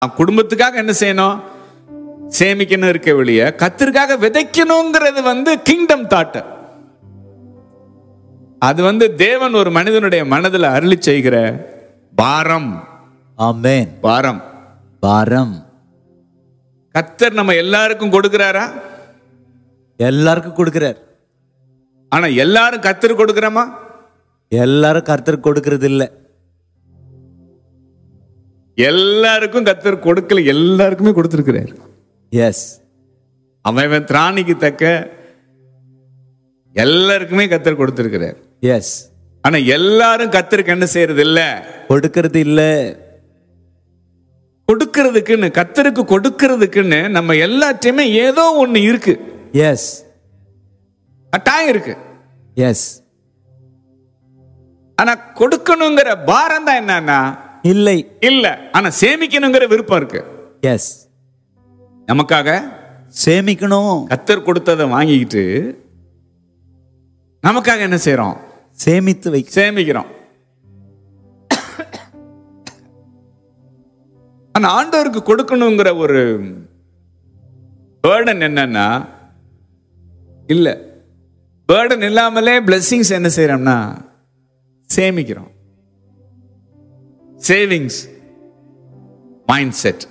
குடும்பத்துக்காக என்ன செய்யணும்? சேமிக்கணும் இருக்க வெளியே கர்த்தருக்காக விதைக்கணுங்கிறது கிங்டம் தாட். அது தேவன் ஒரு மனிதனுடைய மனதில் அருளி செய்கிற பாரம். ஆமென். பாரம். பாரம். கர்த்தர் நம்ம எல்லாருக்கும் கொடுக்கிறாரா? எல்லாருக்கும் கொடுக்கிறார். ஆனா எல்லாரும் கர்த்தர் கொடுக்கிறோமா? எல்லாரும் கர்த்தர் கொடுக்கிறது இல்ல. எல்லாருக்கும் கர்த்தர் கொடுக்கல, எல்லாருக்குமே கொடுத்திருக்கிறார். எஸ். அவன் திராணிக்கு தக்க எல்லாருக்குமே கர்த்தர் கொடுத்திருக்கிறார். எஸ். ஆனா எல்லாரும் கர்த்தருக்கு என்ன செய்யறது இல்ல? கொடுக்கிறது இல்ல. கொடுக்கிறதுக்குன்னு, கர்த்தருக்கு கொடுக்கிறதுக்குன்னு நம்ம எல்லாத்தையுமே ஏதோ ஒண்ணு இருக்கு. எஸ். கட்டாயம் இருக்கு. எஸ். ஆனா கொடுக்கணுங்கிற பாரம் தான் என்னன்னா இல்லை. இல்ல. ஆனா சேமிக்கணுங்கிற விருப்பம் இருக்கு. எஸ். நமக்காக சேமிக்கணும். கர்த்தர் கொடுத்ததை வாங்கிக்கிட்டு நமக்காக என்ன செய்யறோம்? சேமித்து சேமிக்கிறோம். ஆனா ஆண்டவருக்கு கொடுக்கணுங்கிற ஒரு பேர்டன் என்னன்னா இல்ல. பேர்டன் இல்லாமலே பிளெஸிங்ஸ் என்ன செய்யறோம்னா சேமிக்கிறோம். Savings mind set.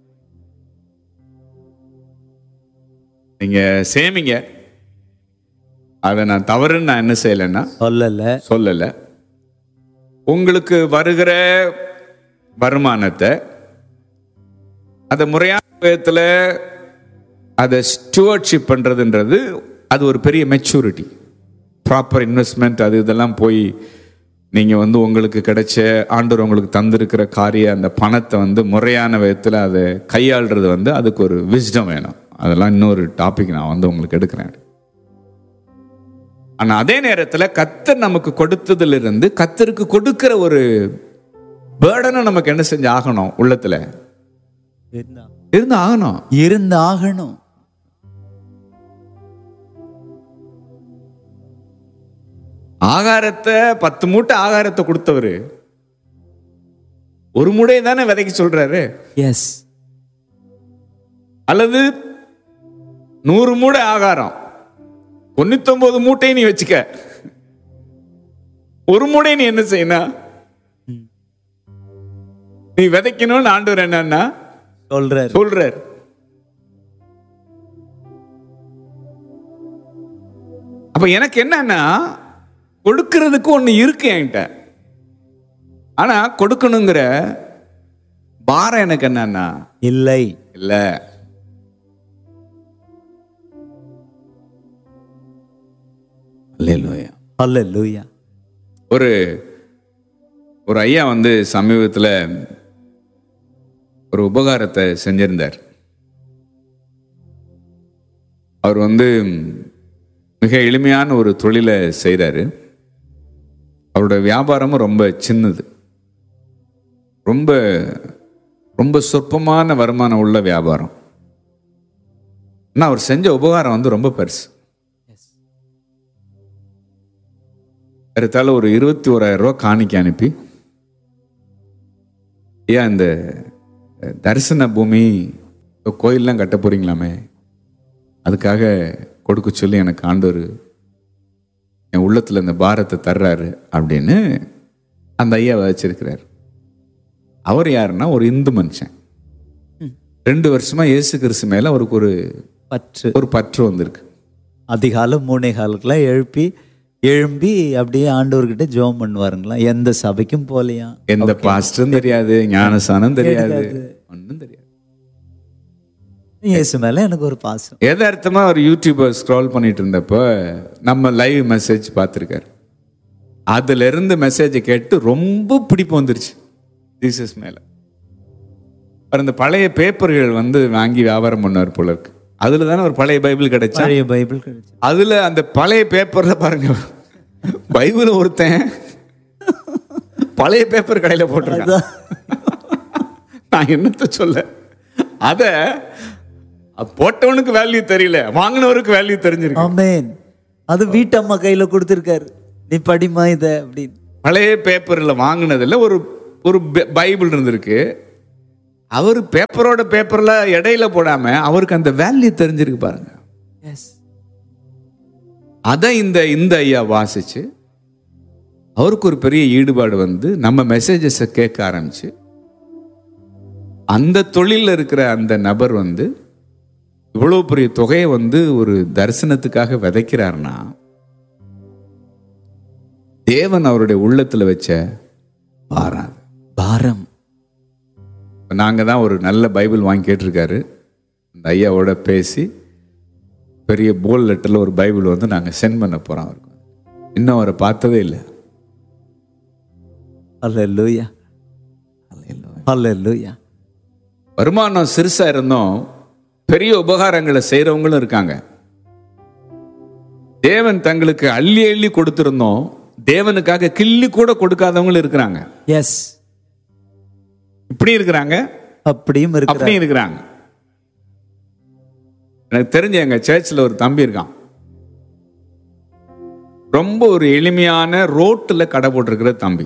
நீங்க சேமிங்க. அதை நான் தவறுன்னு நான் என்ன செய்யலைன்னா சொல்லல. உங்களுக்கு வருகிற வருமானத்தை அதை முறையான விதத்தில் அதை ஸ்டூவர்ட்ஷிப் பண்றதுன்றது அது ஒரு பெரிய மெச்சூரிட்டி. ப்ராப்பர் இன்வெஸ்ட்மெண்ட் அது இதெல்லாம் போய் நீங்க உங்களுக்கு கிடைச்ச ஆண்டவர் உங்களுக்கு தந்திருக்கிற காரிய அந்த பணத்தை முறையான விதத்தில் அதை கையாளுறது அதுக்கு ஒரு விஸ்டம் வேணும். அதெல்லாம் இன்னொரு டாபிக் நான் உங்களுக்கு எடுக்கிறேன். ஆனா அதே நேரத்தில் கர்த்தர் நமக்கு கொடுத்ததிலிருந்து கர்த்தருக்கு கொடுக்கிற ஒரு பேர்டனை நமக்கு என்ன செஞ்சு ஆகணும்? உள்ளத்துல இருந்து ஆகணும். ஆகாரத்தை 10 மூட்டை ஆகாரத்தை கொடுத்தவரு ஒரு மூடையை தானே விதைக்க சொல்றாரு. எஸ். அல்லது 100 மூடை ஆகாரம் 99 மூட்டை நீ வச்சுக்க, ஒரு மூடை நீ என்ன செய்யணும்? நீ விதைக்கணும்னு ஆண்டவர் என்னன்னா சொல்றார். அப்ப எனக்கு என்னன்னா கொடுக்கிறதுக்கு ஒண்ணு இருக்கு என்கிட்ட. ஆனா கொடுக்கணுங்கிற பாரம் எனக்கு என்னன்னா இல்லை. அல்லேலூயா. ஒரு ஐயா சமீபத்தில் ஒரு உபகாரத்தை செஞ்சிருந்தார். அவர் மிக எளிமையான ஒரு தொழிலை செய்கிறாரு. அவருடைய வியாபாரமும் ரொம்ப சின்னது, ரொம்ப ரொம்ப சொற்பமான வருமானம் உள்ள வியாபாரம். ஆனால் அவர் செஞ்ச உபகாரம் ரொம்ப பெருசு. அடுத்தால ஒரு 21,000 ரூபா காணிக்கை அனுப்பி, ஏன் இந்த தரிசன பூமி கோயிலெலாம் கட்ட போறீங்களாமே, அதுக்காக கொடுக்க சொல்லி எனக்கு ஆண்டவர் என் உள்ளத்தில் இந்த பாரத்தை தர்றாரு அப்படின்னு அந்த ஐயா வச்சிருக்கிறார். அவர் யாருன்னா ஒரு இந்து மனுஷன். 2 வருஷமா இயேசு கிறிஸ்து மேல அவருக்கு ஒரு பற்று வந்திருக்கு. அதிகாலம் 3:15 எழும்பி அப்படியே ஆண்டவர்கிட்ட ஜெபம் பண்ணுவாருங்களாம். எந்த சபைக்கும் போலையா, எந்த பாஸ்டரும் தெரியாது, ஞானசானம் தெரியாது, ஒன்றும் தெரியாது. இயேசு மேல எனக்கு ஒரு பாசம். எதார்த்தமா ஒரு யூடியூபை ஸ்க்ரால் பண்ணிட்டு இருந்தப்ப நம்ம லைவ் மெசேஜ் பார்த்துருக்காரு. அதுல இருந்து மெசேஜை கேட்டு ரொம்ப பிடிப்பு வந்துருச்சு ஜீசஸ் மேல. இந்த பழைய பேப்பர்கள் வாங்கி வியாபாரம் பண்ணார் போல இருக்கு. அதுல தானே ஒரு பழைய பைபிள் கிடைச்சா. அதுல அந்த பழைய பேப்பர்ல பாருங்க, பைபிள் ஒருத்தன் பழைய பேப்பர் கடையில போட்டிருக்கான். நான் என்னத்த சொல்ல, அத போட்டவனுக்கு வேல்யூ தெரியல, வாங்கினவருக்கு வேல்யூ தெரிஞ்சிருக்கு. ஆமென். அது வீட்டம்மா கையில கொடுத்திருக்காரு, நீ படிமா இத அப்படின்னு. பழைய பேப்பர்ல வாங்கினதுல ஒரு பைபிள் இருந்திருக்கு. அவர் பேப்பரோட பேப்பர்ல இடையில போடாம அவருக்கு அந்த வேல்யூ தெரிஞ்சிருக்கு பாருங்க. அதை இந்த ஐயா வாசிச்சு அவருக்கு ஒரு பெரிய ஈடுபாடு வந்து நம்ம மெசேஜஸை கேட்க ஆரம்பிச்சு அந்த தொழிலில் இருக்கிற அந்த நபர் வந்து இவ்வளவு பெரிய தொகையை வந்து ஒரு தரிசனத்துக்காக விதைக்கிறார்னா தேவன் அவருடைய உள்ளத்துல வச்ச பாரம். நாங்க தான் ஒரு நல்ல பைபிள் வாங்கி கேட்டிருக்காரு. அந்த ஐயாவோட பேசி பெரிய போல் லெட்டர்ல ஒரு பைபிள் வந்து நாங்க சென்ட் பண்ண போறோம் அவருக்கு. இன்னும் அவரை பார்த்ததே இல்லை. ஹல்லேலூயா, ஹல்லேலூயா. வருமானம் சிறுசா இருந்தோம், பெரிய உபகாரங்களை செய்யறவங்களும் இருக்காங்க. தேவன் தங்களுக்கு அள்ளி அள்ளி கொடுத்திருந்தோம், தேவனுக்காக கிள்ளி கூட கொடுக்காதவங்களும் இருக்கிறாங்க. எஸ், இப்படி இருக்கிறாங்க, அப்படியும் இருக்கிறாங்க. எனக்கு தெரிஞ்ச எங்க சர்ச்சில் ஒரு தம்பி இருக்கான். ரொம்ப ஒரு எளிமையான ரோட்டுல கடை போட்டிருக்கிற தம்பி.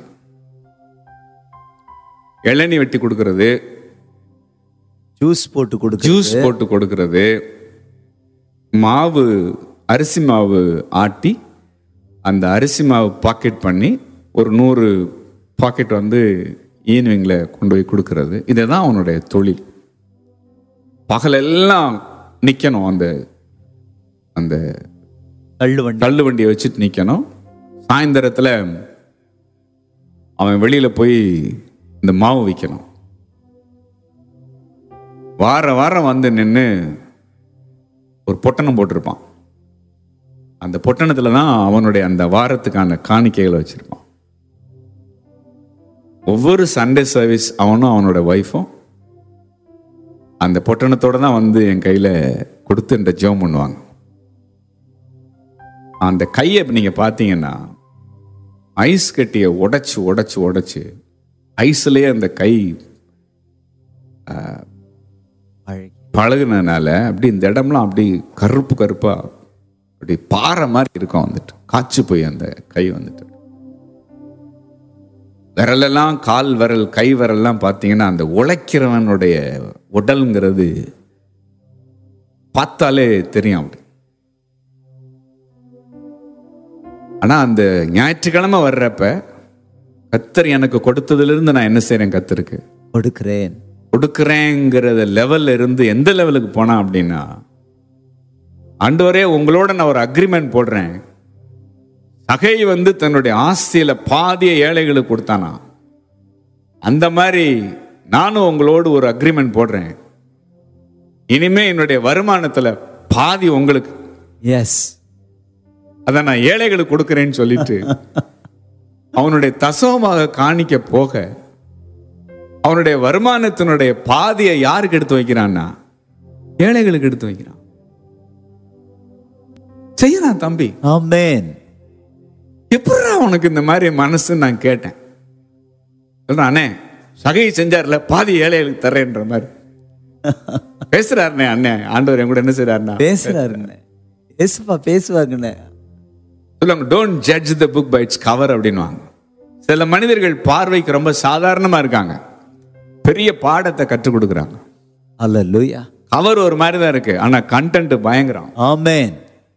இளநீ வெட்டி கொடுக்கறது, ஜூஸ் போட்டு கொடுக்கறது, மாவு அரிசி மாவு ஆட்டி அந்த அரிசி மாவு பாக்கெட் பண்ணி ஒரு 100 பாக்கெட் வந்து ஈவினிங்ல கொண்டு போய் கொடுக்கறது. இதுதான் அவனுடைய தொழில். பகலெல்லாம் நிக்கணும், அந்த அந்த தள்ளு வண்டியை வச்சுட்டு நிக்கணும். சாயந்தரத்துல அவன் வெளியில போய் இந்த மாவு விற்கணும். வாரம் வந்து நின்று ஒரு பொட்டணம் போட்டிருப்பான். அந்த பொட்டணத்துல தான் அவனுடைய அந்த வாரத்துக்கான காணிக்கைகளை வச்சிருப்பான். ஒவ்வொரு சண்டே சர்வீஸ் அவனும் அவனோட ஒய்ஃபும் அந்த பொட்டணத்தோட தான் வந்து என் கையில கொடுத்து என்ற ஜெபம் பண்ணுவாங்க. அந்த கையை நீங்க பாத்தீங்கன்னா ஐஸ் கட்டியை உடைச்சு ஐஸ்லயே அந்த கை பழகுனதுனால அப்படி இந்த இடம்லாம் அப்படி கருப்பா அப்படி பாறை மாதிரி இருக்கும். வந்துட்டு காய்ச்சி போய் அந்த கை வந்துட்டு விரலெல்லாம், கால் விரல், கை விரல்லாம் பார்த்தீங்கன்னா அந்த உழைக்கிறவனுடைய உடல்ங்கிறது பார்த்தாலே தெரியும். ஆனா அந்த ஞாயிற்றுக்கிழமை வர்றப்ப கர்த்தர் எனக்கு கொடுத்ததிலிருந்து நான் என்ன செய்றேன், கர்த்தருக்கு கொடுக்கிறேங்கிற லெவல்ல இருந்து எந்த லெவலுக்கு போனா அப்படின்னா, ஆண்டவரே உங்களோட நான் ஒரு அக்ரிமெண்ட் போடுறேன். சகை வந்து தன்னுடைய ஆஸ்தியில பாதிய ஏழைகளுக்கு கொடுத்தானா, அந்த மாதிரி நானும் உங்களோடு ஒரு அக்ரிமெண்ட் போடுறேன். இனிமே என்னுடைய வருமானத்துல பாதி உங்களுக்கு, எஸ், அத நான் ஏழைகளுக்கு கொடுக்கிறேன்னு சொல்லிட்டு அவனுடைய தசமமாக காணிக்க போக அவனுடைய வருமானத்தினுடைய பாதியை யாருக்கு எடுத்து வைக்கிறான்னா, ஏழைகளுக்கு எடுத்து வைக்கிறான். செய்யறான் தம்பி. ஆமென். எப்படா உனக்கு இந்த மாதிரி மனசு நான் கேட்டேன். சொல்றான், அண்ணே சகையை செஞ்சார்ல பாதி ஏழைகளுக்கு தர்றேன்ற மாதிரி பேசுறாருண்ணே. அண்ணே ஆண்டவர் என் கூட என்ன செய்யறாருன்னா பேசுறாருண்ணே. எஸ்பா பேசுவாங்கண்ணே. சொல்லுவாங்க, don't judge the book by its cover அப்படின்வாங்க. சில மனிதர்கள் பார்வைக்கு ரொம்ப சாதாரணமா இருக்காங்க, பெரிய பாடத்தை கற்றுக் கொடுக்குறாங்க. அல்லேலூயா. கவர் ஒரு மாதிரி தான் இருக்கு, ஆனா கண்டென்ட் பயங்கரம். ஆமென்.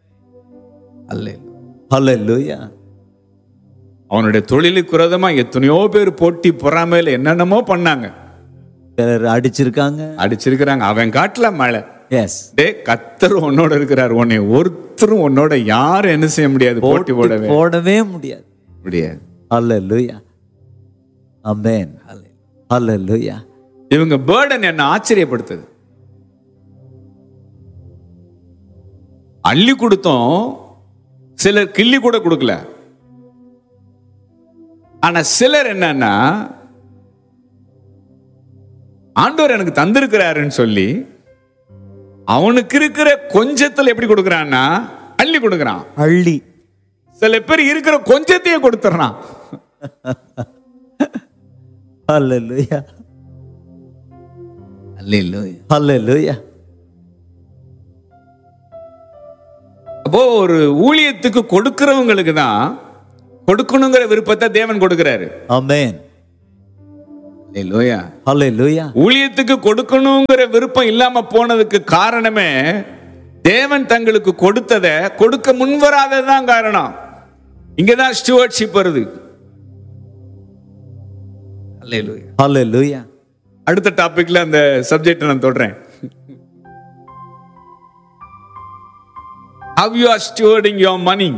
அல்லேலூயா. அவனுடைய தொழிலுக்கு விரோதமா எத்தனையோ பேர் போட்டி பொறாமையில என்னென்னமோ பண்ணாங்க. அடிச்சிருக்காங்க. அவன் காட்டல மழை. எஸ், டே கர்த்தர் உன்னோட இருக்கிறார். உன்னை ஒருத்தரும் உன்னோட யாரும் என்ன செய்ய முடியாது, போட்டி போடவே முடியாது. அல்லேலூயா. ஆமென். அல்லேலூயா. இவங்க பர்டன் என்ன ஆச்சரியப்படுத்துது. அள்ளி கொடுத்தோம், சிலர் கிள்ளி கூட கொடுக்கல. ஆனா சிலர் என்னன்னா, ஆண்டவர் எனக்கு தந்திருக்கிறாருன்னு சொல்லி அவனுக்கு இருக்கிற கொஞ்சத்துல எப்படி கொடுக்கறான்னா அள்ளி கொடுக்கறான். அள்ளி. சில பேர் இருக்கிற கொஞ்சத்தையே கொடுத்துறான். அல்லேலூயா. அல்லேலூயா. அல்லேலூயா. அப்போ ஒரு ஊழியத்துக்கு கொடுக்கிறவங்களுக்கு தான் கொடுக்கணுங்கிற விருப்பத்தை தேவன் கொடுக்கிறாரு. ஆமென். அல்லேலூயா. ஹல்லேலூயா. ஊழியத்துக்கு கொடுக்கணுங்கிற விருப்பம் இல்லாம போனதுக்கு காரணமே தேவன் தங்களுக்கு கொடுத்ததை கொடுக்க முன்வராததான் காரணம். இங்கதான் ஸ்டூவர்ட்ஷிப் வருது. அல்லேலூயா. ஹல்லேலூயா. அடுத்த டாபிக்ல அந்த சப்ஜெக்ட் நான் தொடறேன். How you are stewarding your money.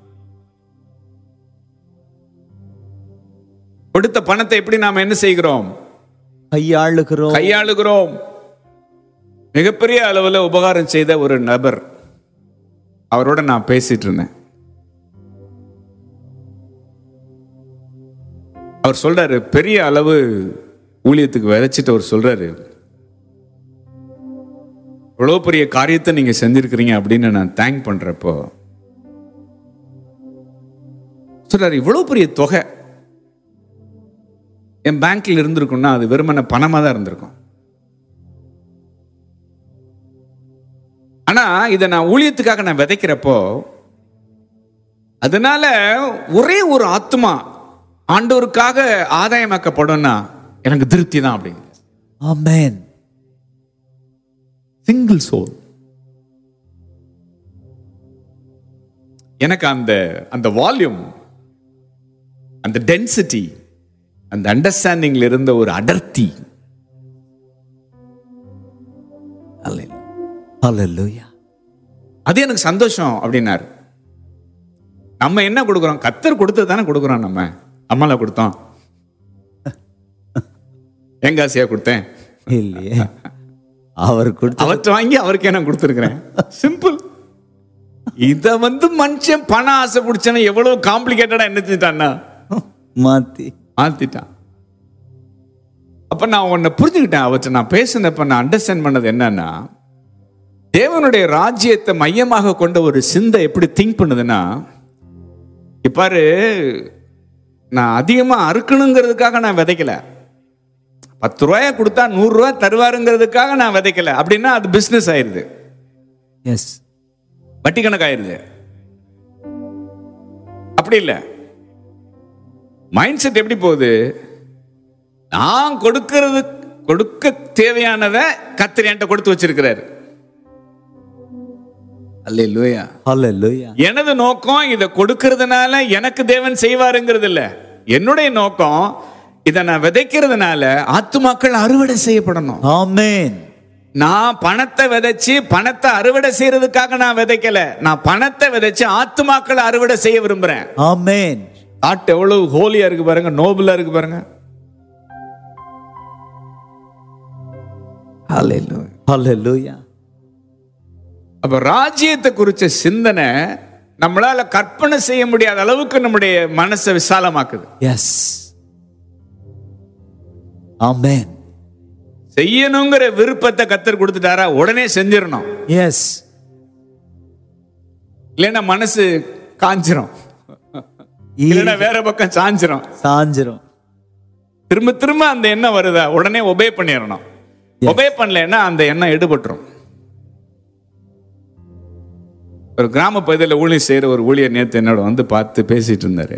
கொடுத்த பணத்தை எப்படி நாம என்ன செய்கிறோம்? கையாளுகிறோம். மிகப்பெரிய அளவில் உபகாரம் செய்த ஒரு நபர், அவரோட நான் பேசிட்டு இருந்தேன். அவர் சொல்றாரு, பெரிய அளவு ஊழியத்துக்கு விதைச்சிட்டு அவர் சொல்றாரு, இவ்வளவு பெரிய காரியத்தை நீங்க செஞ்சிருக்கிறீங்க அப்படின்னு நான் தேங்க் பண்றப்போ சொல்றாரு, இவ்வளவு பெரிய தொகை என் பேங்க்ல இருந்திருக்கும்னா அது வெறுமன பணமா தான் இருந்திருக்கும். ஆனா இதை நான் ஊழியத்துக்காக நான் விதைக்கிறப்போ அதனால ஒரே ஒரு ஆத்மா ஆண்டவருக்காக ஆதாயமாக்கப்படும்னா எனக்கு திருப்தி தான் அப்படிங்க. ஆமென். Single soul. எனக்கு அந்த வால்யூம், அந்த டென்சிட்டி, அந்த அண்டர்ஸ்டாண்டிங்ல இருந்த ஒரு அடர்த்தி. ஹல்லேலூயா. அது எனக்கு சந்தோஷம் அப்படின்னாரு. நம்ம என்ன கொடுக்குறோம்? கர்த்தர் கொடுத்தது தானே கொடுக்குறோம். நம்ம அம்மால கொடுத்தோம், எங்க ஆசையா கொடுத்தேன் இல்லையே, அவற்றை வாங்கி அவருக்கு என்ன கொடுத்துருக்கிறேன். சிம்பிள். இத மனுஷன் பண ஆசை பிடிச்சன எவ்வளவு காம்ப்ளிகேட்டடா என்ன செஞ்சிட்டான்னா மாத்திட்டான். அப்ப நான் உன்னை புரிஞ்சுக்கிட்டேன். அவற்றை நான் பேசினப்ப நான் அண்டர்ஸ்டாண்ட் பண்ணது என்னன்னா, தேவனுடைய ராஜ்யத்தை மையமாக கொண்ட ஒரு சிந்தை எப்படி திங்க் பண்ணுதுன்னா, இப்பாரு நான் அதிகமா அறுக்கணுங்கிறதுக்காக நான் விதைக்கல, 10 ரூபாய கொடுத்தா 100 ரூபாய் தருவாருங்கிறதுக்காக நான் விதைக்கல. அப்படின்னா அது பிசினஸ் ஆயிருது, வட்டி கணக்காயிருது. அப்படி இல்லை. மைண்ட் செட் எப்படி போகுது? நான் கொடுக்க தேவையானதை கர்த்தர் என்கிட்ட கொடுத்து வச்சிருக்கிறாரு. அல்லேலூயா. ஹல்லேலூயா. எனது நோக்கம் இதை கொடுக்கிறதுனால எனக்கு தேவன் செய்வாருங்கிறது இல்ல. என்னுடைய நோக்கம் இதை நான் விதைக்கிறதுனால ஆத்துமாக்கள் அறுவடை செய்யப்படணும். ஆமென். நான் பணத்தை விதைச்சு பணத்தை அறுவடை செய்யறதுக்காக நான் விதைக்கல. நான் பணத்தை விதைச்சு ஆத்துமாக்களை அறுவடை செய்ய விரும்புறேன். ஆமென். ஆட்டு எவ்வளவு ஹோலியா இருக்கு பாருங்க, நோபலா இருக்கு பாருங்க. ஹல்லேலூயா. அப்ப ராஜ்யத்தை குறிச்ச சிந்தனை நம்மளால கற்பனை செய்ய முடியாத அளவுக்கு நம்முடைய மனசை விசாலமாக்குது. எஸ். ஆமென். செய்யணுங்கிற விருப்பத்தை கர்த்தர் கொடுத்துட்டாரா உடனே செஞ்சிடணும். எஸ். இல்லைன்னா மனசு காஞ்சிரும், இல்லைன்னா வேற பக்கம் சாஞ்சிரும். திரும்ப திரும்ப அந்த எண்ணம் வருதா உடனே ஒபே பண்ணிடணும். ஒபே பண்ணலன்னா அந்த எண்ணம் எடுபட்டுரும். ஒரு கிராம பகுதியில் ஊழியர் செய்யற ஒரு ஊழியர் நேத்து என்னோட பார்த்து பேசிட்டு இருந்தாரு.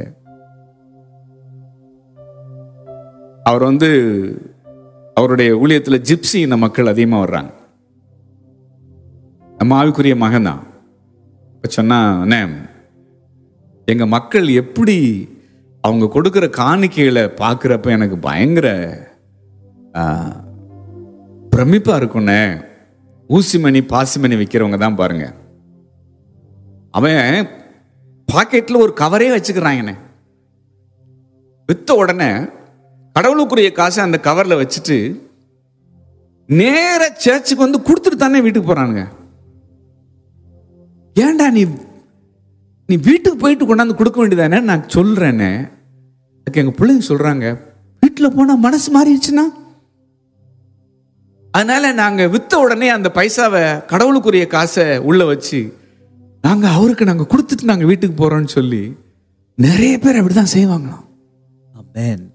அவர் அவருடைய ஊழியத்துல ஜிப்சி இன மக்கள் அதிகமா வர்றாங்க. நம்ம ஆவிக்குரிய மகன் தான். சொன்னா, எங்க மக்கள் எப்படி அவங்க கொடுக்கிற காணிக்கைகளை பார்க்கிறப்ப எனக்கு பயங்கர பிரமிப்பா இருக்கும்னே. ஊசிமணி பாசிமணி விற்கிறவங்க தான் பாருங்க, அவன் பாக்கெட்ல ஒரு கவரே வச்சுக்கிறாங்கண்ணே. வித்த உடனே கடவுளுக்குரிய காசை அந்த கவர்ல வச்சுட்டு நேர சர்ச்சுக்கு கொடுத்துட்டு தானே வீட்டுக்கு போறானுங்க. ஏன்டா நீ வீட்டுக்கு போயிட்டு கொண்டாந்து கொடுக்க வேண்டியதானே நான் சொல்றேன்னு எங்க பிள்ளைங்க சொல்றாங்க. வீட்டுல போனா மனசு மாறிடுச்சுன்னா, அதனால நாங்க வித்த உடனே அந்த பைசாவை கடவுளுக்குரிய காசை உள்ள வச்சு அவருக்கு நாங்க கொடுத்துட்டு நாங்க வீட்டுக்கு போறோம்னு சொல்லி நிறைய பேர் அப்படிதான் செய்வாங்களாம். ஆமென்.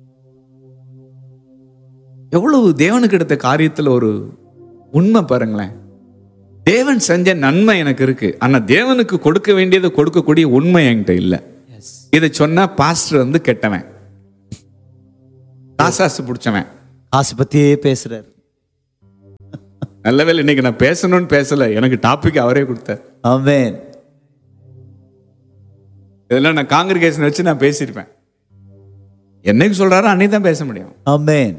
எவ்வளவு தேவனுக்கு எடுத்த காரியத்துல ஒரு உண்மை பாருங்களேன். தேவன் செஞ்ச நன்மை எனக்கு இருக்கு, ஆனா தேவனுக்கு கொடுக்க வேண்டியதை கொடுக்கக்கூடிய உண்மை என்கிட்ட இல்ல. இதை சொன்னா பாஸ்டர் கெட்டவன், காசாசு பிடிச்சவன். காசு பத்தியே பேசுறாரு. நல்ல வேளை இன்னைக்கு நான் பேசணும்னு பேசல, எனக்கு டாபிக் அவரே கொடுத்தார். ஆமென். இதெல்லாம் நான் காங்கிரிகேஷன் வச்சு நான் பேசியிருப்பேன். என்னைக்கு சொல்றாரோ அன்னைக்கு தான் பேச முடியும். ஆமென்.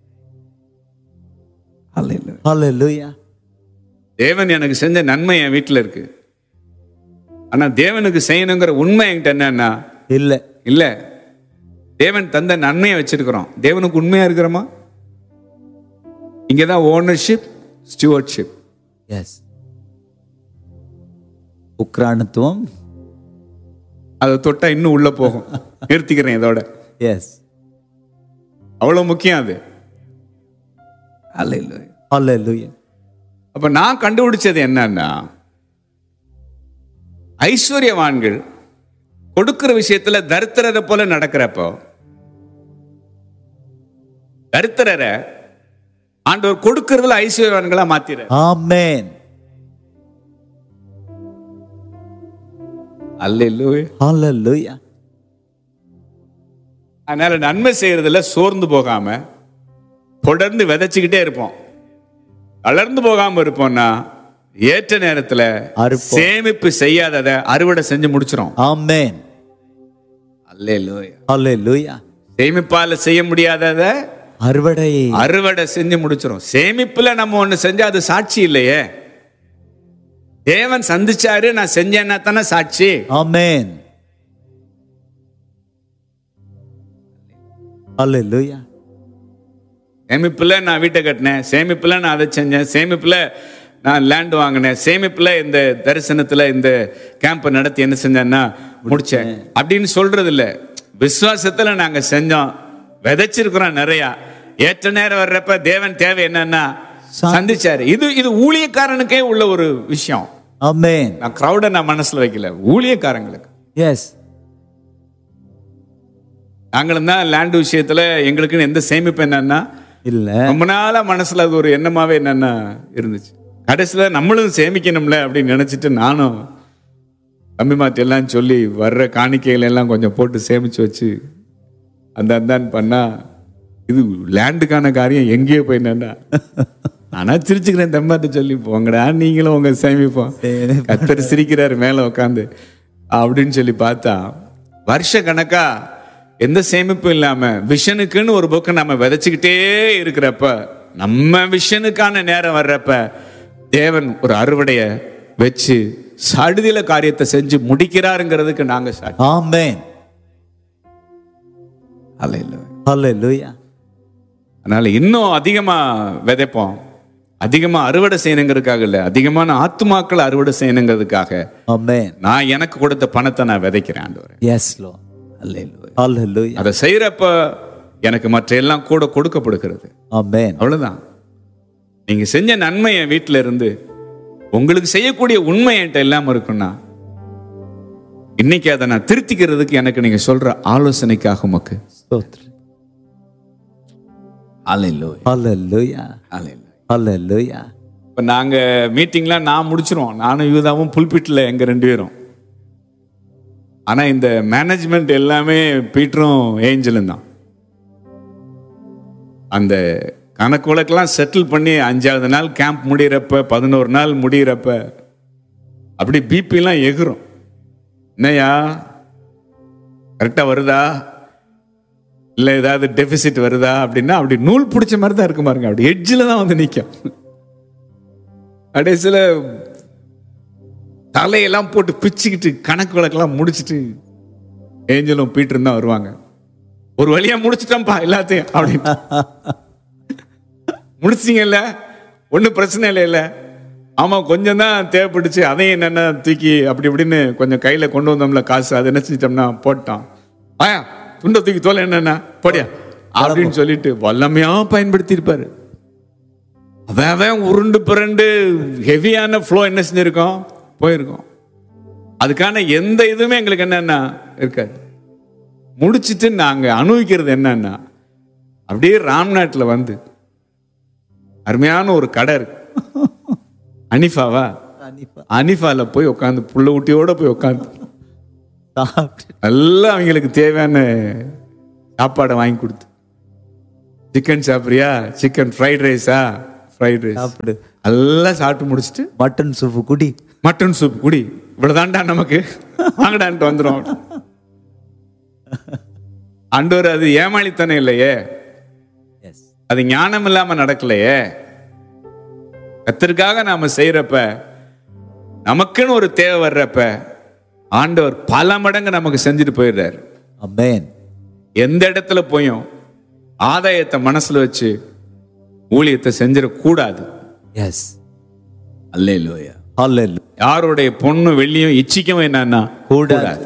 ஹல்லேலூயா. தேவன் எனக்கு செஞ்ச நன்மை என் வீட்டில் இருக்கு. ஆனா தேவனுக்கு செய்யணுங்கிற உண்மை என்கிட்ட என்னன்னா இல்ல இல்ல. தேவன் தந்த நன்மையை வச்சிருக்கிறோம். தேவனுக்கு உண்மையா இருக்கிறோமா? இங்கதான் ஓனர்ஷிப், ஸ்டூவர்ட்ஷிப். எஸ். உக்ரானத்துவம் அதை தொட்டா இன்னும் உள்ள போகும். நிறுத்திக்கிறேன் இதோட. எஸ். அவ்வளவு முக்கியம் அது. ஹல்லேலூயா. அப்ப நான் கண்டுபிடிச்சது என்னன்னா, ஐஸ்வர்யவான்கள் கொடுக்கிற விஷயத்துல தரித்திரரை போல நடக்கிறப்போ, தரித்திரரை ஆண்டவர் கொடுக்கிறதுல ஐஸ்வர்யவான்களா மாத்திர. ஆமென். அல்லேலூயா. ஹல்லேலூயா. அதனால நன்மை செய்யறதுல சோர்ந்து போகாம தொடர்ந்து விதைச்சுக்கிட்டே இருப்போம். வளர்ந்து போகாம இருப்போம்னா ஏற்ற நேரத்துல சேமிப்பு செய்யாததை அறுவடை செஞ்சு முடிச்சிரும். ஆமென். அல்லேலூயா. ஹல்லேலூயா. சேமிப்பால செய்ய முடியாததை அறுவடை செஞ்சு முடிச்சிரும். சேமிப்புல நம்ம ஒண்ணு செஞ்சா அது சாட்சி இல்லையே. தேவன் சந்திச்சாரு, நான் செஞ்சேன்னா தானே சாட்சி. ஆமென். ஹல்லேலூயா. சேமிப்புல நான் வீட்டை கட்டினேன், சேமிப்புல நான் அதை செஞ்சேன், சேமிப்புல நான் லேண்ட் வாங்கினேன், சேமிப்புல இந்த தரிசனத்துல இந்த கேம்ப் நடத்தி என்ன செஞ்சேன்னா முடிச்சேன் அப்படின்னு சொல்றது இல்ல. விசுவாசத்துல நாங்க செஞ்சோம், விதைச்சிருக்கிறோம் நிறைய. ஏற்ற நேரம் வர்றப்ப தேவன் தேவை என்னன்னா சந்திச்சாரு. இது ஊழியக்காரனுக்கே உள்ள ஒரு விஷயம். ஆமென். நான் கிரௌட நான் மனசுல வைக்கல, ஊழியக்காரங்களுக்கு. எஸ். நாங்களும் தான் லேண்ட் விஷயத்துல எங்களுக்குன்னு எந்த சேமிப்பு என்னன்னா இல்ல. ரொம்ப நாளா மனசுல அது ஒரு எண்ணமாவே என்னன்னா இருந்துச்சு. கடைசியில நம்மளும் சேமிக்கணும்ல அப்படின்னு நினைச்சிட்டு நானும் தம்பி மாத்தி எல்லாம் சொல்லி வர்ற காணிக்கைகள் எல்லாம் கொஞ்சம் போட்டு சேமிச்சு வச்சு அந்தான்னு பண்ணா இது லேண்டுக்கான காரியம் எங்கேயோ போய் என்னன்னா. ஆனா சிரிச்சுக்கிறேன், தம்பாட்ட சொல்லி போங்கடா நீங்களும் உங்க சேமிப்போம். கத்தர் சிரிக்கிறாரு மேல உட்காந்து அப்படின்னு சொல்லி பார்த்தா வருஷ கணக்கா எந்த சேமிப்பும் இல்லாம விஷனுக்குன்னு ஒரு புக்கை நம்ம விதைச்சுக்கிட்டே இருக்கிறப்ப, நம்ம விஷனுக்கான நேரம் வர்றப்ப தேவன் ஒரு அறுவடைய வச்சு சடுதியில காரியத்தை செஞ்சு முடிக்கிறாருங்கிறதுக்கு நாங்க சாட்சி. ஆமென். ஹல்லேலூயா. அதனால இன்னும் அதிகமா விதைப்போம், அதிகமா அறுவடை செய்யணுங்கிறதுக்காக இல்ல, அதிகமான ஆத்துமாக்கள் அறுவடை செய்யணுங்கிறதுக்காக. ஆமென். நான் எனக்கு கொடுத்த பணத்தை நான் விதைக்கிறேன் ஆண்டவரே. S Lord. ஹல்லேலூயா. அதை செய்யறப்ப எனக்கு மற்ற எல்லாம் கூட கொடுக்கப்படுகிறது. ஆமென். அவ்வளவுதான். நீங்க செஞ்ச நன்மை என் வீட்டுல இருந்து உங்களுக்கு செய்யக்கூடிய உண்மை என்கிட்ட இல்லாம இருக்குன்னா இன்னைக்கு அதை நான் திருத்திக்கிறதுக்கு எனக்கு நீங்க சொல்ற ஆலோசனைக்காக உமக்கு ஸ்தோத்திரம். ஹல்லேலூயா. ஹல்லேலூயா. இப்ப நாங்க மீட்டிங்லாம் நான் முடிச்சிருவோம், நானும் யூதாவும் புல்பிட்ல எங்க 2 பேரும். ஆனா இந்த மேனேஜ்மெண்ட் எல்லாமே பீட்டரும் ஏஞ்சலும் தான். அந்த கணக்கு வழக்கெல்லாம் செட்டில் பண்ணி 5வது நாள் கேம்ப் முடிகிறப்ப 11 நாள் முடிகிறப்ப அப்படி பிபிலாம் எகுரும். என்னையா கரெக்டா வருதா இல்ல ஏதாவது டெபிசிட் வருதா அப்படின்னா அப்படி நூல் பிடிச்ச மாதிரி தான் இருக்கு பாருங்க. அப்படி எட்ஜில் தான் வந்து நிற்கும். கடைசியில் தலையெல்லாம் போட்டு பிச்சுக்கிட்டு கணக்கு வழக்கெல்லாம் முடிச்சுட்டு ஏஞ்சலும் பீட்டரும் தான் வருவாங்க. ஒரு வழியா முடிச்சுட்டோம்ப்பா எல்லாத்தையும் அப்படின்னு. முடிச்சிட்டீங்கல்ல, ஒன்றும் பிரச்சனை இல்லை. ஆமா கொஞ்சம் தான் தேவைப்பட்டுச்சு, அதையும் என்னென்ன தூக்கி அப்படி இப்படின்னு கொஞ்சம் கையில கொண்டு வந்தோம்ல காசு, அதை என்ன செஞ்சிட்டோம்னா போட்டான். ஆயா துண்டை தூக்கி தோல என்னன்னா போடியா அப்படின்னு சொல்லிட்டு வல்லமையா பயன்படுத்தி இருப்பாரு. அவன் உருண்டு புரண்டு ஹெவியான ஃப்ளோ என்ன செஞ்சிருக்கோம் போயிருக்கோம். அதுக்கான எந்த இதுவுமே எங்களுக்கு என்னன்னா இருக்காது. முடிச்சுட்டு நாங்க அனுபவிக்கிறது என்னன்னா அப்படியே ராம்நாட்டில் வந்து அருமையான ஒரு கடை இருக்கு, அனிஃபாவா, அனிஃபால போய் உட்காந்து புள்ள ஊட்டியோட போய் உட்காந்து எல்லாம் அவங்களுக்கு தேவையான சாப்பாடை வாங்கி கொடுத்து சிக்கன் சாப்பிட்றியா? சிக்கன் ஃப்ரைட் ரைஸா? ஃப்ரைட் ரைஸ் சாப்பிடு. எல்லாம் சாப்பிட்டு முடிச்சுட்டு மட்டன் சூப்பு குடி. மட்டன் சூப் குடி. இவ்வளவுதான்டா நமக்கு, வாங்கடான்ட்டு வந்துடும். ஆண்டவர் அது ஏமாளித்தனம் இல்லையே, அது ஞானம் இல்லாம நடக்கலையே. கர்த்தருக்காக நாம செய்யறப்ப, நமக்குன்னு ஒரு தேவை வர்றப்ப ஆண்டவர் பல மடங்கு நமக்கு செஞ்சுட்டு போயிடுறாரு. ஆமென். எந்த இடத்துல போயும் ஆதாயத்தை மனசுல வச்சு ஊழியத்தை செஞ்சிடக்கூடாது. எஸ். அல்லேலூயா. ஹல்லேலூயா. யாருடைய பொண்ணு வெள்ளியும் இச்சிக்கவும் என்னன்னா கூடாது.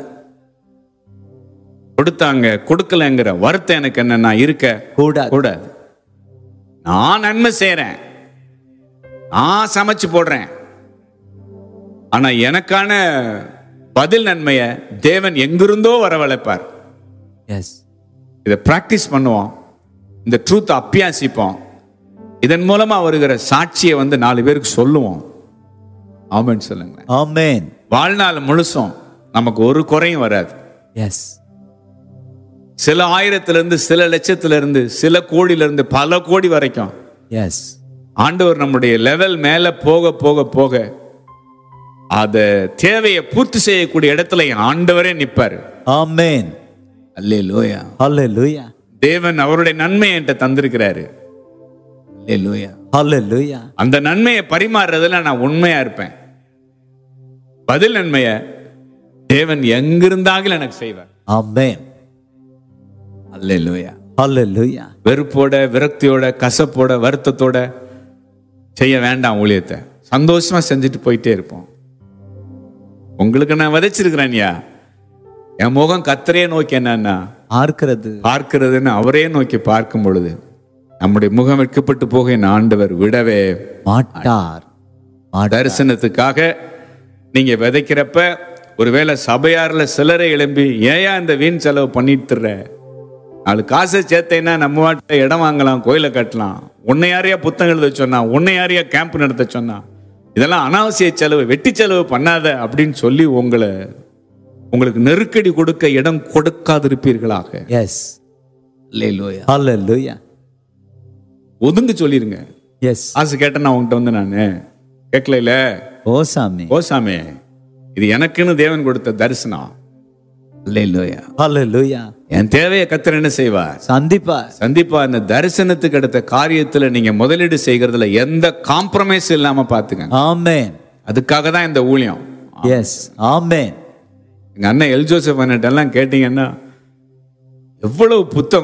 கொடுத்தாங்க கொடுக்கலங்கிற வருத்தம் எனக்கு என்னன்னா இருக்க கூடாது. நான் நன்மை செய்யறேன், நான் சமைச்சு போடுறேன், ஆனா எனக்கான பதில் நன்மைய தேவன் எங்கிருந்தோ வரவழைப்பார். எஸ். இதை பிராக்டிஸ் பண்ணுவோம், இந்த ட்ரூத் அப்பியாசிப்போம், இதன் மூலமா வருகிற சாட்சியை 4 பேருக்கு சொல்லுவோம். ஆமென் சொல்லுங்க. ஆமென். வாழ்நாள் முழுசும் நமக்கு ஒரு குறையும் வராது. எஸ். சில ஆயிரத்திலிருந்து சில லட்சத்திலிருந்து சில கோடியிலிருந்து பல கோடி வரைக்கும் எஸ். ஆண்டவர் நம்முடைய லெவல் மேல போக போக போக அத தேவையை பூர்த்தி செய்யக்கூடிய இடத்துல ஆண்டவரே நிப்பாரு. ஆமென். அல்லேலூயா. ஹல்லேலூயா. தேவன் அவருடைய நன்மையை என்கிட்ட தந்திருக்கிறாரு. அல்லேலூயா. ஹல்லேலூயா. அந்த நன்மையை பரிமாறுறதுல நான் உண்மையா இருப்பேன். பதில் நன்மையை தேவன் எங்கிருந்தாலும் எனக்கு செய்வார். ஆமென். அல்லேலூயா. ஹல்லேலூயா. வெறுப்போட, விரக்தியோட, கசப்போட, வருத்தத்தோட செய்ய வேண்டாம். ஊழியத்தை சந்தோஷமா செஞ்சுட்டு போயிட்டே இருப்போம். உங்களுக்கு நான் விதைச்சிருக்கிறேன்யா, என் முகம் கர்த்தரையே நோக்கி என்னன்னா பார்க்கிறதுன்னு அவரே நோக்கி பார்க்கும் பொழுது நம்முடைய முகம் வெட்கப்பட்டு போக என் ஆண்டவர் விடவே மாட்டார். தரிசனத்துக்காக நீங்க விதைக்கிறப்ப ஒருவேளை சபையார்ல சிலரை எழும்பி ஏயா இந்த வீண் செலவு பண்ணிட்டுற, 4 காசை சேர்த்தேன்னா நம்ம வாட்ட இடம் வாங்கலாம், கோயிலை கட்டலாம், உன்னை யாரையா புத்தகம் எழுத சொன்னா, உன்னை யாரையா கேம்ப் நடத்த சொன்னா, இதெல்லாம் அனாவசிய செலவு, வெட்டி செலவு பண்ணாத அப்படின்னு சொல்லி உங்களுக்கு நெருக்கடி கொடுக்க இடம் கொடுக்காதிருப்பீர்களாக. எஸ். அல்லேலூயா. ஹல்லேலூயா. ஒதுங்க சொல்லிருங்க. எஸ். ஆசை கேட்டேன்னா உங்ககிட்ட நானு கேட்கல. ஓ சாமி, இது எனக்குன்னு தேவன் கொடுத்த தரிசனம். அல்லேலூயா. ஹல்லேலூயா. என் தேவையை கர்த்தர் என்ன செய்வார்? சந்திப்பா. அந்த தரிசனத்துக்கு அடுத்த காரியத்துல நீங்க முதலீடு செய்கிறதுல எந்த காம்ப்ரமைஸ் இல்லாம பாத்துங்க. ஆமென். அதுக்காக தான் இந்த ஊழியம். எஸ். ஆமென். எங்க அண்ணன் எல் ஜோசப் எல்லாம் கேட்டீங்கன்னா எவ்வளவு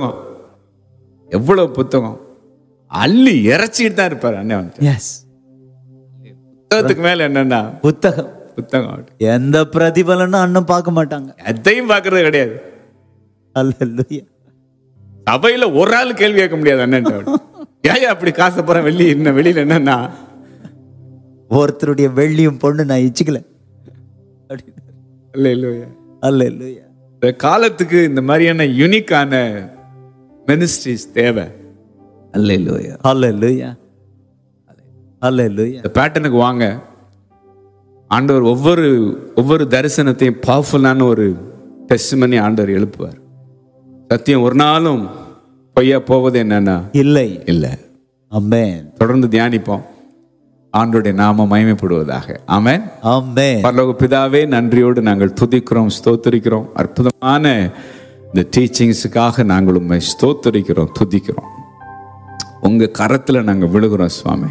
புத்தகம் அள்ளி இறைச்சிட்டு தான் இருப்பாரு அண்ணன். எஸ். புத்தகத்துக்கு மேல என்னன்னா புத்தகம் எந்த பிரதிபலனும் அண்ணன் பார்க்க மாட்டாங்க, எதையும் பார்க்கறது கிடையாது. அல்லேலூயா. சபையில ஒரு ஆள் கேள்வி கேட்க முடியாது அண்ணன். ஏன் அப்படி காசைப்படுற வெள்ளி என்ன வெளியில என்னன்னா ஒருத்தருடைய வெள்ளியும் பொண்ணு நான் இச்சிக்கல. அல்லேலூயா. அல்லேலூயா. இந்த காலத்துக்கு இந்த மாதிரியான யூனிக்கான மினிஸ்ட்ரிஸ் தேவை. அல்லேலூயா. அல்லேலூயா. அல்லேலூயா. இந்த பேட்டர்னுக்கு வாங்க. ஆண்டவர் ஒவ்வொரு தரிசனத்தையும் பவர்ஃபுல்லான ஒரு டெஸ்டிமனி ஆண்டவர் எழுப்புவார். சத்தியம் ஒரு நாளும் பொய்யா போவது என்னன்னா இல்லை. ஆமென். தொடர்ந்து தியானிப்போம். ஆண்டவருடைய நாமம் மகிமைப்படுவதாக. ஆமென். ஆமென். பரலோக பிதாவே, நன்றியோடு நாங்கள் துதிக்கிறோம், ஸ்தோத்திரிக்கிறோம். அற்புதமான இந்த டீச்சிங்ஸுக்காக நாங்கள் உண்மை ஸ்தோத்திரிக்கிறோம், துதிக்கிறோம். உங்க கரத்துல நாங்கள் விழுகிறோம் சுவாமி.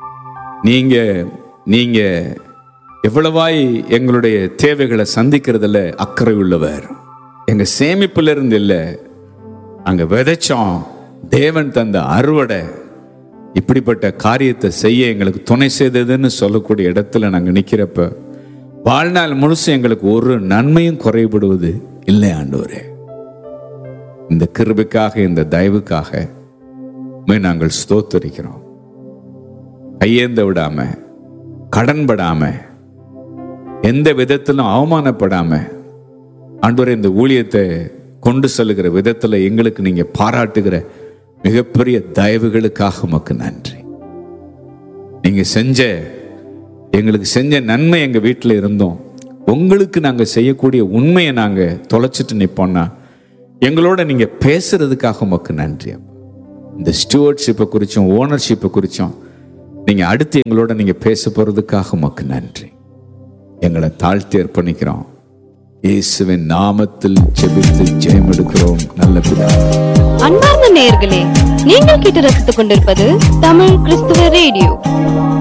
நீங்க எவ்வளவாய் எங்களுடைய தேவைகளை சந்திக்கிறதுல அக்கறை உள்ளவர். எங்க சேமிப்புல இருந்து இல்லை, அங்க விதைச்சோம், தேவன் தந்த அறுவடை இப்படிப்பட்ட காரியத்தை செய்ய எங்களுக்கு துணை செய்ததுன்னு சொல்லக்கூடிய இடத்துல நாங்க நிக்கிறப்ப வாழ்நாள் முழுசு எங்களுக்கு ஒரு நன்மையும் குறைபடுவது இல்லை ஆண்டவரே. இந்த கிருபைக்காக, இந்த தயவுக்காக நாங்கள் ஸ்தோத்திரிக்கிறோம். கையேந்த விடாம, கடன்படாம, எந்த விதத்திலும் அவமானப்படாம ஆண்டவரே இந்த ஊழியத்தை கொண்டு செல்லுகிற விதத்துல எங்களுக்கு நீங்க பாராட்டுகிற மிகப்பெரிய தயவுகளுக்காக உமக்கு நன்றி. நீங்க எங்களுக்கு செஞ்ச நன்மை எங்க வீட்டில் இருந்தோம், உங்களுக்கு நாங்க செய்யக்கூடிய உண்மையை நாங்க தொலைச்சிட்டு நிப்போம்னா எங்களோட நீங்க பேசுறதுக்காக உமக்கு நன்றி. இந்த ஸ்டூவர்ட்ஷிப்பை குறிச்சும் ஓனர்ஷிப்பை குறிச்சும் நீங்க அடுத்து எங்களோட நீங்க பேச போறதுக்காக உமக்கு நன்றி. எங்களை தாழ்த்தி அர்ப்பணிக்கிறோம். இயேசுவின் நாமத்தில் ஜெபித்து ஜெயம் எடுக்கிறோம் நல்ல பிதாவே. அன்பார்ந்த நேயர்களே, நீங்கள் கேட்டு ரசித்துக் கொண்டிருப்பது தமிழ் கிறிஸ்துவ ரேடியோ.